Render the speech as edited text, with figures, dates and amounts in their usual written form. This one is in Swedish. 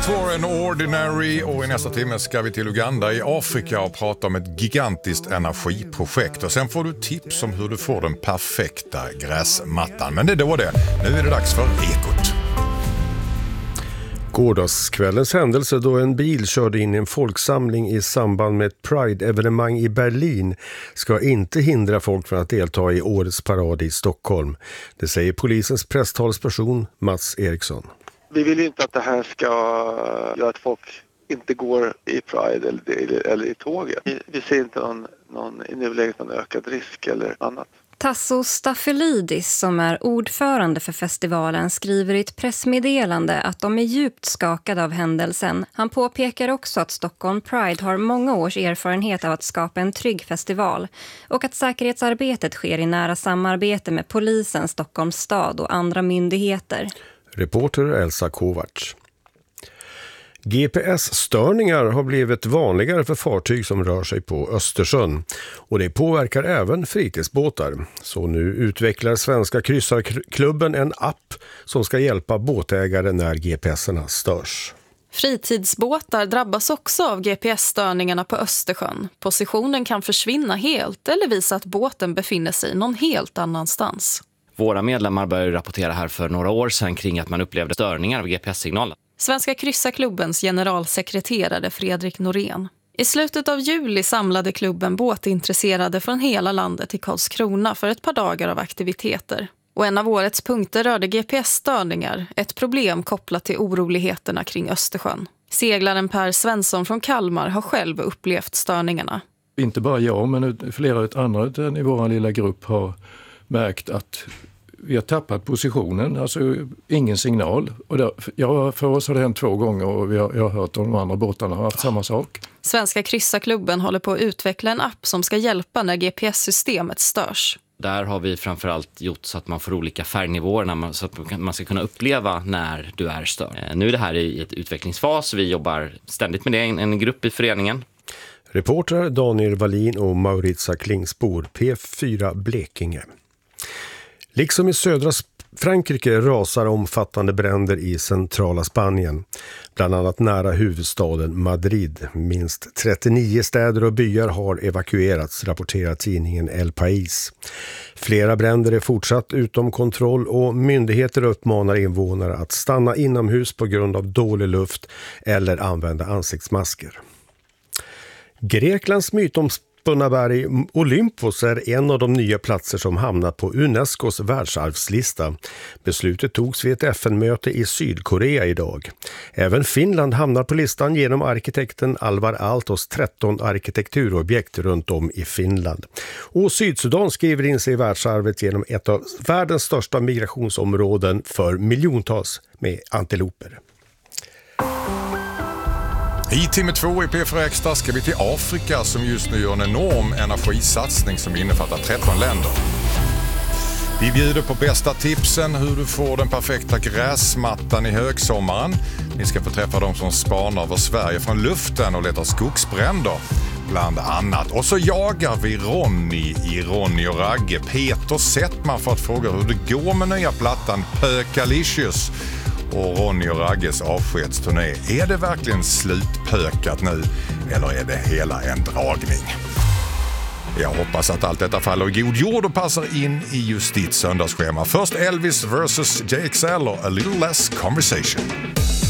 for an Ordinary, och i nästa timme ska vi till Uganda i Afrika och prata om ett gigantiskt energiprojekt. Och sen får du tips om hur du får den perfekta gräsmattan. Men det är då det. Nu är det dags för Ekot. Gårdagskvällens händelse då en bil körde in i en folksamling i samband med ett Pride-evenemang i Berlin ska inte hindra folk från att delta i årets parad i Stockholm. Det säger polisens presstalsperson Mats Eriksson. Vi vill ju inte att det här ska göra att folk inte går i Pride eller i tåget. Vi ser inte någon i nuläget någon ökad risk eller annat. Tasso Staffelidis, som är ordförande för festivalen, skriver i ett pressmeddelande att de är djupt skakade av händelsen. Han påpekar också att Stockholm Pride har många års erfarenhet av att skapa en trygg festival och att säkerhetsarbetet sker i nära samarbete med polisen, Stockholms stad och andra myndigheter. Reporter Elsa Kovacs. GPS-störningar har blivit vanligare för fartyg som rör sig på Östersjön, och det påverkar även fritidsbåtar. Så nu utvecklar Svenska kryssarklubben en app som ska hjälpa båtägare när GPSerna störs. Fritidsbåtar drabbas också av GPS-störningarna på Östersjön. Positionen kan försvinna helt eller visa att båten befinner sig någon helt annanstans. Våra medlemmar började rapportera här för några år sedan kring att man upplevde störningar av GPS-signalen. Svenska kryssarklubbens generalsekreterare Fredrik Norén. I slutet av juli samlade klubben båtintresserade från hela landet i Karlskrona för ett par dagar av aktiviteter. Och en av årets punkter rörde GPS-störningar, ett problem kopplat till oroligheterna kring Östersjön. Seglaren Per Svensson från Kalmar har själv upplevt störningarna. Inte bara jag, men flera andra i vår lilla grupp har märkt att vi har tappat positionen, alltså ingen signal. Och för oss har det hänt 2 gånger och jag har hört att de andra båtarna har haft samma sak. Svenska kryssarklubben håller på att utveckla en app som ska hjälpa när GPS-systemet störs. Där har vi framförallt gjort så att man får olika färgnivåer så att man ska kunna uppleva när du är störd. Nu är det här i ett utvecklingsfas, vi jobbar ständigt med det, en grupp i föreningen. Reportrar Daniel Wallin och Mauritza Klingspor, P4 Blekinge. Liksom i södra Frankrike rasar omfattande bränder i centrala Spanien, bland annat nära huvudstaden Madrid. Minst 39 städer och byar har evakuerats, rapporterar tidningen El País. Flera bränder är fortsatt utom kontroll och myndigheter uppmanar invånare att stanna inomhus på grund av dålig luft eller använda ansiktsmasker. Greklands mytomspunna berg Olympos är en av de nya platser som hamnat på Unescos världsarvslista. Beslutet togs vid ett FN-möte i Sydkorea idag. Även Finland hamnar på listan genom arkitekten Alvar Aaltos 13 arkitekturobjekt runt om i Finland. Och Sydsudan skriver in sig i världsarvet genom ett av världens största migrationsområden för miljontals med antiloper. I timme 2 i P4 Extra ska vi till Afrika som just nu gör en enorm energisatsning som innefattar 13 länder. Vi bjuder på bästa tipsen hur du får den perfekta gräsmattan i högsommaren. Ni ska få träffa de som spanar över Sverige från luften och letar skogsbränder bland annat. Och så jagar vi Ronny i Ronny och Ragge, Peter Settman, för att fråga hur det går med nya plattan Pökalicious och Ronny och Ragges avskedsturné. Är det verkligen slutpökat nu eller är det hela en dragning? Jag hoppas att allt detta faller i god jord och passar in i just ditt söndagsschema. Först Elvis vs. JXL och A Little Less Conversation.